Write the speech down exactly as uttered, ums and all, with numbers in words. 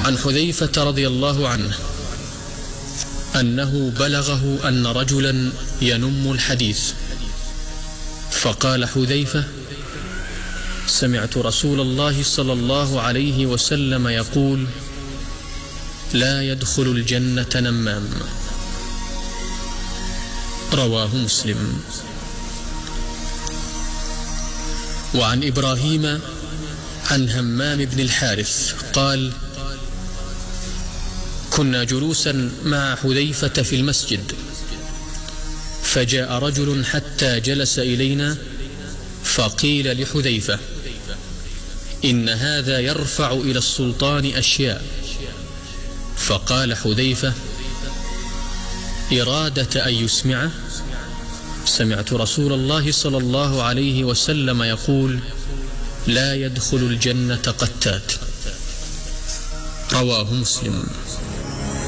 عن حذيفة رضي الله عنه أنه بلغه أن رجلا ينم الحديث، فقال حذيفة: سمعت رسول الله صلى الله عليه وسلم يقول: لا يدخل الجنة نمام. رواه مسلم. وعن إبراهيم عن همام بن الحارث قال: كنا جلوسا مع حذيفة في المسجد، فجاء رجل حتى جلس إلينا، فقيل لحذيفة: إن هذا يرفع إلى السلطان أشياء. فقال حذيفة: إرادة أن يسمعه؟ سمعت رسول الله صلى الله عليه وسلم يقول: لا يدخل الجنة قتات. رواه مسلم.